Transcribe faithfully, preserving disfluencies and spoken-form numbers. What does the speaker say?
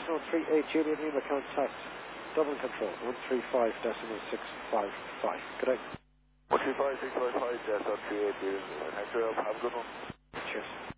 one three eight Julian Lima, contact Dublin Control, one three five decimal six five five. Good day. one three five six five five, that's one three eight Julian Lima. Thanks for your help, have a good one.